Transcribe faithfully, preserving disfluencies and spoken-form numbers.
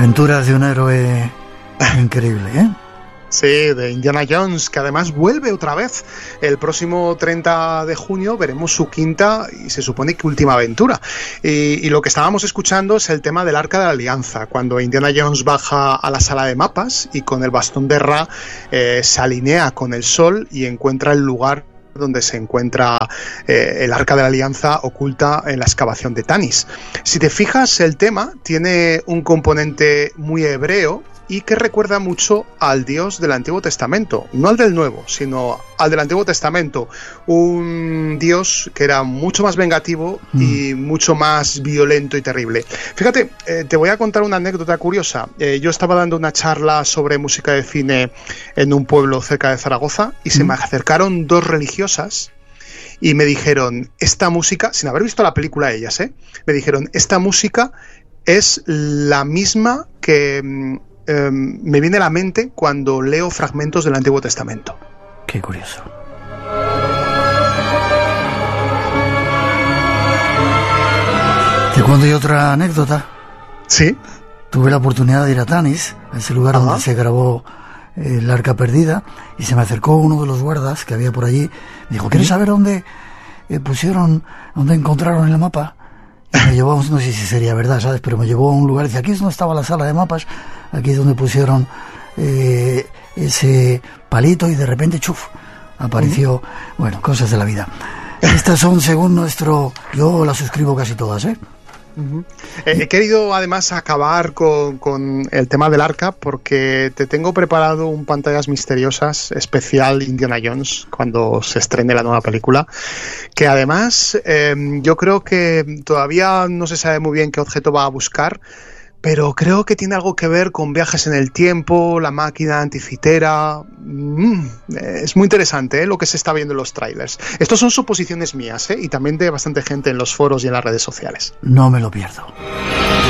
Aventuras de un héroe increíble, ¿eh? Sí, de Indiana Jones, que además vuelve otra vez. El próximo treinta de junio veremos su quinta y se supone que última aventura. Y, y lo que estábamos escuchando es el tema del Arca de la Alianza, cuando Indiana Jones baja a la sala de mapas y con el bastón de Ra eh, se alinea con el sol y encuentra el lugar donde se encuentra eh, el Arca de la Alianza oculta en la excavación de Tanis. Si te fijas, el tema tiene un componente muy hebreo y que recuerda mucho al Dios del Antiguo Testamento, no al del Nuevo, sino al del Antiguo Testamento, un Dios que era mucho más vengativo mm. y mucho más violento y terrible. Fíjate, eh, te voy a contar una anécdota curiosa. Eh, yo estaba dando una charla sobre música de cine en un pueblo cerca de Zaragoza y mm. se me acercaron dos religiosas y me dijeron, esta música, sin haber visto la película ellas, ¿eh? me dijeron, esta música es la misma que... Eh, me viene a la mente cuando leo fragmentos del Antiguo Testamento. Qué curioso. Te cuento yo otra anécdota. Sí. Tuve la oportunidad de ir a Tanis, a ese lugar Ajá. donde se grabó eh, el Arca Perdida, y se me acercó uno de los guardas que había por allí. Me dijo, ¿quieres saber dónde eh, pusieron, dónde encontraron el mapa? Y me llevó, no sé si sería verdad, ¿sabes? Pero me llevó a un lugar y dice, aquí es donde estaba la sala de mapas, aquí es donde pusieron eh, ese palito y de repente, chuf, apareció, uh-huh. bueno, cosas de la vida. Estas son según nuestro, yo las suscribo casi todas, ¿eh? Uh-huh. Eh, he querido además acabar con, con el tema del arca porque te tengo preparado un pantallas misteriosas especial Indiana Jones cuando se estrene la nueva película, que además eh, yo creo que todavía no se sabe muy bien qué objeto va a buscar, pero creo que tiene algo que ver con viajes en el tiempo, la máquina anticitera. Mm, es muy interesante, ¿eh?, lo que se está viendo en los trailers. Estos son suposiciones mías, ¿eh?, y también de bastante gente en los foros y en las redes sociales. No me lo pierdo.